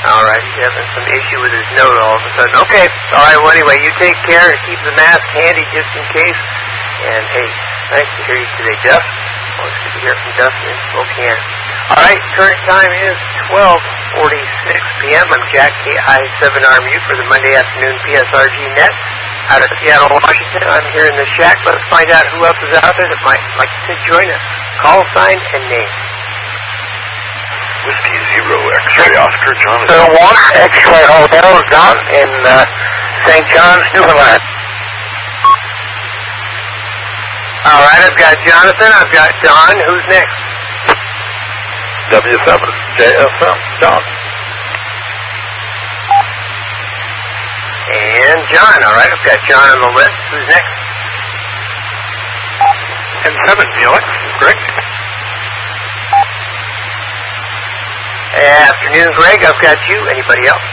All right, he's having some issue with his note all of a sudden. Okay, all right, well, anyway, you take care and keep the mask handy just in case. And, hey, nice to hear you today, Duff. Always good to hear from Duff in Spokane. All right, current time is 12:46 p.m. I'm Jack KI7RMU for the Monday afternoon PSRG Net out of Seattle, Washington. I'm here in the shack. Let's find out who else is out there that might like to join us. Call sign and name. Whiskey Zero X-Ray Oscar John. 1 X-Ray Hotel John in St. John's, Newfoundland. All right, I've got Jonathan. I've got Don. Who's next? W7 JSM John. And John. All right, I've got John on the list. Who's next? N7 Neelix Greg. Afternoon, Greg. I've got you. Anybody else?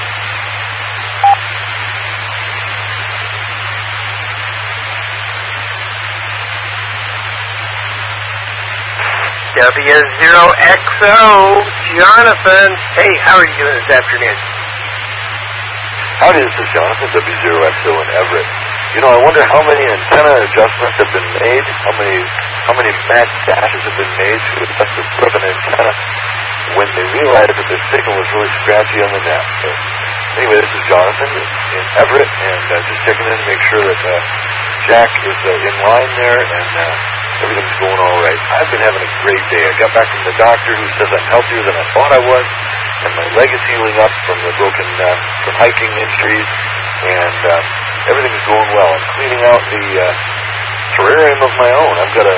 W0XO, Jonathan. Hey, how are you doing this afternoon? Howdy, this is Jonathan, W0XO in Everett. You know, I wonder how many antenna adjustments have been made, how many max dashes have been made to adjust the slip an antenna when they realize that their signal is really scratchy on the net. So, anyway, this is Jonathan in Everett, and just checking in to make sure that Jack is in line there, and everything's going all right. I've been having a great day. I got back from the doctor who says I'm healthier than I thought I was, and my leg is healing up from the broken, from hiking injuries, and everything's going well. I'm cleaning out the terrarium of my own. I've got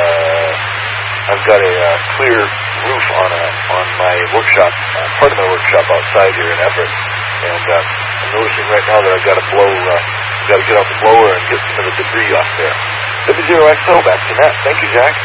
a clear roof on my workshop, part of my workshop outside here in Everett, and I'm noticing right now that I've got to get out the blower and get some of the debris off there. W0XO, back to net. Thank you, Jack.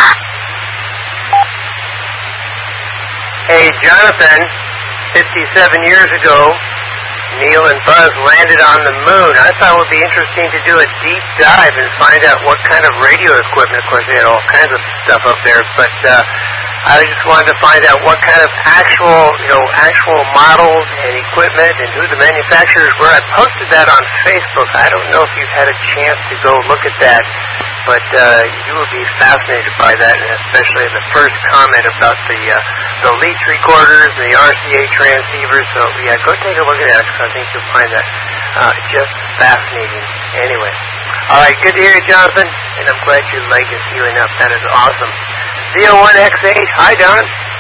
Hey, Jonathan, 57 years ago, Neil and Buzz landed on the moon. I thought it would be interesting to do a deep dive and find out what kind of radio equipment. Of course, they had all kinds of stuff up there, but I just wanted to find out what kind of actual models and equipment and who the manufacturers were. I posted that on Facebook. I don't know if you've had a chance to go look at that, but you will be fascinated by that, and especially the first comment about the Leach recorders and the RCA transceivers. So, yeah, go take a look at that, because I think you'll find that just fascinating. Anyway, all right, good to hear you, Jonathan, and I'm glad your leg is healing up. That is awesome. Z01X8, hi, Don.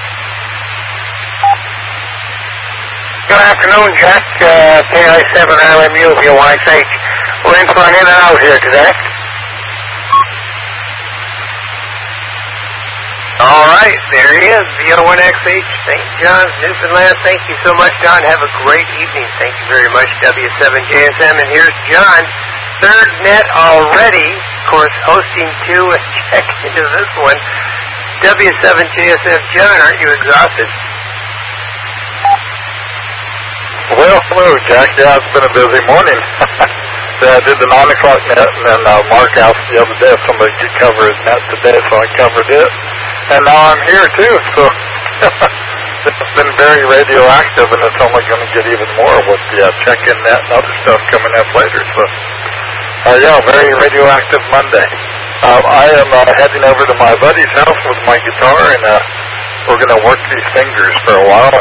Good afternoon, Jack. KI7RMU, V1X8. We're in for an in and out here today. All right, there he is, Z01X8, St. John's, Newfoundland. Thank you so much, Don. Have a great evening. Thank you very much, W7JSM. And here's John, third net already. Of course, hosting two and check into this one. W7JSF, John, aren't you exhausted? Well, hello, Jack. Yeah, it's been a busy morning. I did the 9 o'clock net, and then Mark asked the other day if somebody could cover his net today, so I covered it. And now I'm here, too, so it's been very radioactive, and it's only going to get even more with the check-in net and other stuff coming up later. So, yeah, very radioactive Monday. I am heading over to my buddy's house with my guitar, and we're going to work these fingers for a while.